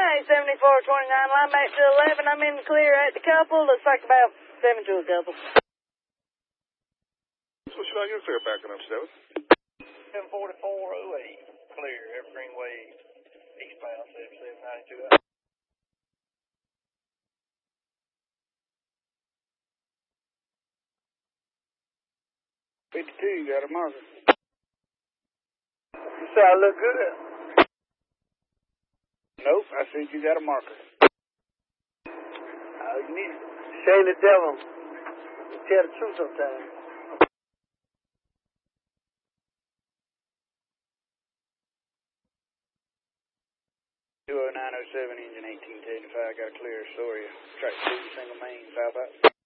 Hey, 7429, line back to 11. I'm in the clear at the couple. Looks like about 7 to a couple. What's your unit clear backing up, Stewart? 74408, clear, Evergreen Way, eastbound, 7792. 52, you got a marker. You say I look good? Nope, I said you got a marker. You need to shame the devil. Tell the truth sometimes. 20907, engine 1875, got a clear Astoria. Track 2, single main, south out.